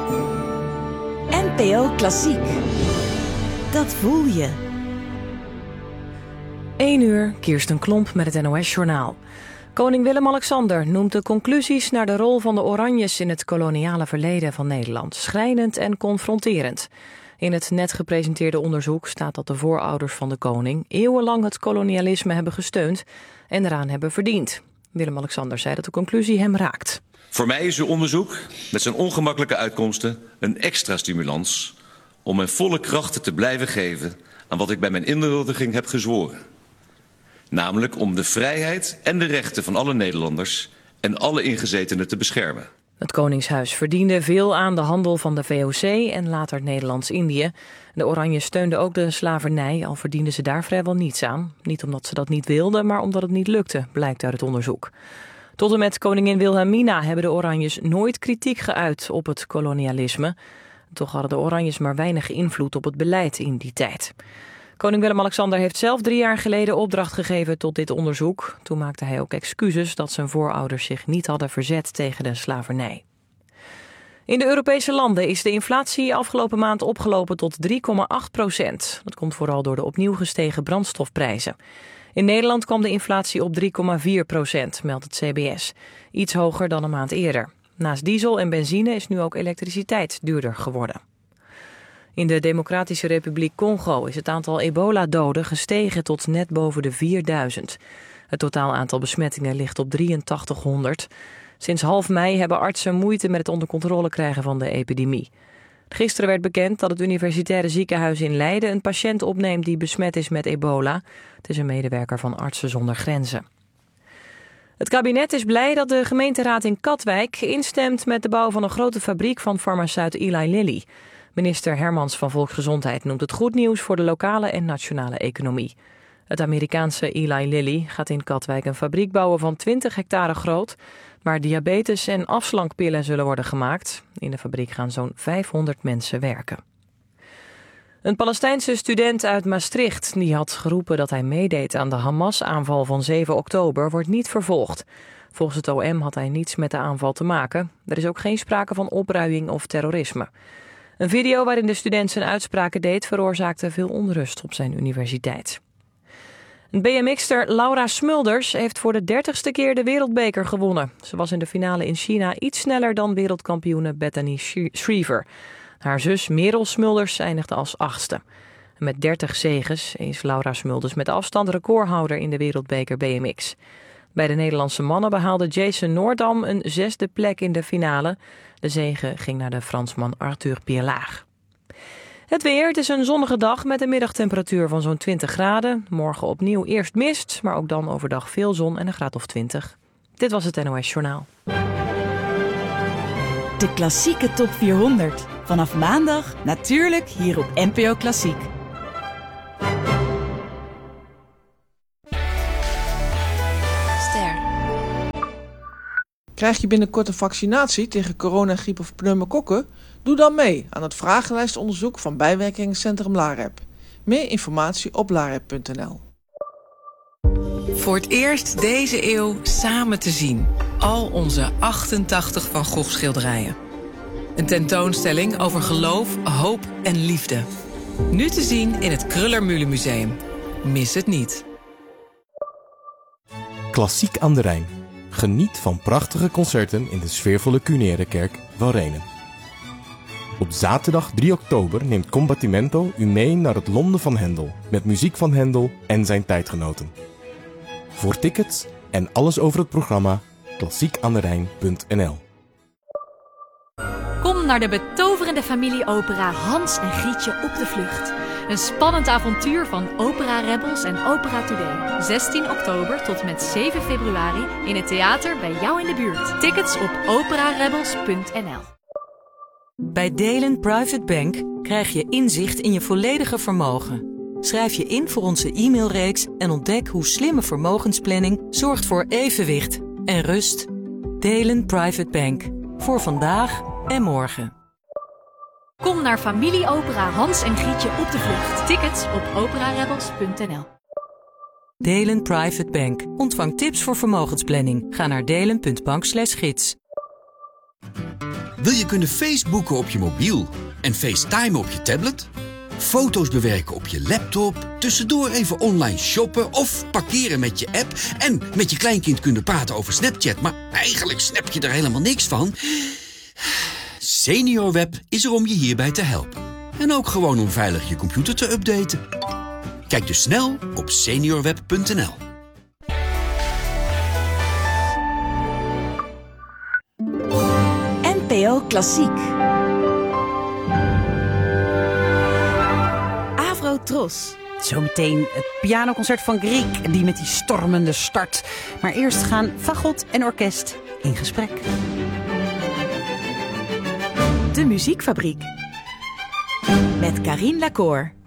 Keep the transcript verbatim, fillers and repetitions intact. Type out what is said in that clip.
N P O Klassiek. Dat voel je. één uur, Kirsten Klomp met het N O S-journaal. Koning Willem-Alexander noemt de conclusies naar de rol van de Oranjes in het koloniale verleden van Nederland schrijnend en confronterend. In het net gepresenteerde onderzoek staat dat de voorouders van de koning eeuwenlang het kolonialisme hebben gesteund en eraan hebben verdiend. Willem-Alexander zei dat de conclusie hem raakt. Voor mij is uw onderzoek met zijn ongemakkelijke uitkomsten een extra stimulans om mijn volle krachten te blijven geven aan wat ik bij mijn inhuldiging heb gezworen. Namelijk om de vrijheid en de rechten van alle Nederlanders en alle ingezetenen te beschermen. Het Koningshuis verdiende veel aan de handel van de V O C en later Nederlands-Indië. De Oranje steunde ook de slavernij, al verdienden ze daar vrijwel niets aan. Niet omdat ze dat niet wilden, maar omdat het niet lukte, blijkt uit het onderzoek. Tot en met koningin Wilhelmina hebben de Oranjes nooit kritiek geuit op het kolonialisme. Toch hadden de Oranjes maar weinig invloed op het beleid in die tijd. Koning Willem-Alexander heeft zelf drie jaar geleden opdracht gegeven tot dit onderzoek. Toen maakte hij ook excuses dat zijn voorouders zich niet hadden verzet tegen de slavernij. In de Europese landen is de inflatie afgelopen maand opgelopen tot drie komma acht procent. Dat komt vooral door de opnieuw gestegen brandstofprijzen. In Nederland kwam de inflatie op drie komma vier procent, meldt het C B S. Iets hoger dan een maand eerder. Naast diesel en benzine is nu ook elektriciteit duurder geworden. In de Democratische Republiek Congo is het aantal ebola-doden gestegen tot net boven de vierduizend. Het totaal aantal besmettingen ligt op drieëntachtighonderd. Sinds half mei hebben artsen moeite met het onder controle krijgen van de epidemie. Gisteren werd bekend dat het Universitaire Ziekenhuis in Leiden een patiënt opneemt die besmet is met ebola. Het is een medewerker van Artsen zonder Grenzen. Het kabinet is blij dat de gemeenteraad in Katwijk instemt met de bouw van een grote fabriek van farmaceut Eli Lilly. Minister Hermans van Volksgezondheid noemt het goed nieuws voor de lokale en nationale economie. Het Amerikaanse Eli Lilly gaat in Katwijk een fabriek bouwen van twintig hectare groot, waar diabetes- en afslankpillen zullen worden gemaakt. In de fabriek gaan zo'n vijfhonderd mensen werken. Een Palestijnse student uit Maastricht die had geroepen dat hij meedeed aan de Hamas-aanval van zeven oktober wordt niet vervolgd. Volgens het O M had hij niets met de aanval te maken. Er is ook geen sprake van opruiing of terrorisme. Een video waarin de student zijn uitspraken deed veroorzaakte veel onrust op zijn universiteit. B M X'er Laura Smulders heeft voor de dertigste keer de wereldbeker gewonnen. Ze was in de finale in China iets sneller dan wereldkampioene Bethany Shriever. Haar zus Merel Smulders eindigde als achtste. Met dertig zeges is Laura Smulders met afstand recordhouder in de wereldbeker B M X. Bij de Nederlandse mannen behaalde Jason Noordam een zesde plek in de finale. De zege ging naar de Fransman Arthur Pierlaag. Het weer, het is een zonnige dag met een middagtemperatuur van zo'n twintig graden. Morgen opnieuw eerst mist, maar ook dan overdag veel zon en een graad of twintig. Dit was het N O S Journaal. De klassieke top vierhonderd. Vanaf maandag natuurlijk hier op N P O Klassiek. Krijg je binnenkort een vaccinatie tegen corona, griep of pneumokokken? Doe dan mee aan het vragenlijstonderzoek van Bijwerkingencentrum LAREP. Meer informatie op larep punt n l. Voor het eerst deze eeuw samen te zien. Al onze achtentachtig Van Gogh schilderijen. Een tentoonstelling over geloof, hoop en liefde. Nu te zien in het Kröller-Mühle Museum. Mis het niet. Klassiek aan de Rijn. Geniet van prachtige concerten in de sfeervolle Cunerekerk Walrenen. Op zaterdag drie oktober neemt Combattimento u mee naar het Londen van Hendel, met muziek van Hendel en zijn tijdgenoten. Voor tickets en alles over het programma klassiekanderijn punt n l. Kom naar de betoverende familieopera Hans en Grietje op de vlucht. Een spannend avontuur van Opera Rebels en Opera Today. zestien oktober tot met zeven februari in het theater bij jou in de buurt. Tickets op opera rebels punt n l. Bij Delen Private Bank krijg je inzicht in je volledige vermogen. Schrijf je in voor onze e-mailreeks en ontdek hoe slimme vermogensplanning zorgt voor evenwicht en rust. Delen Private Bank. Voor vandaag en morgen. Kom naar familieopera Hans en Grietje op de vlucht. Tickets op opera rebels punt n l. Delen Private Bank. Ontvang tips voor vermogensplanning. Ga naar delen punt bank slash gids. Wil je kunnen Facebooken op je mobiel en FaceTime op je tablet? Foto's bewerken op je laptop, tussendoor even online shoppen of parkeren met je app en met je kleinkind kunnen praten over Snapchat, maar eigenlijk snap je er helemaal niks van? SeniorWeb is er om je hierbij te helpen. En ook gewoon om veilig je computer te updaten. Kijk dus snel op seniorweb punt n l. N P O Klassiek. Avro Tros. Zometeen het pianoconcert van Grieg, die met die stormende start. Maar eerst gaan fagot en orkest in gesprek. De Muziekfabriek. Met Carine Lacour.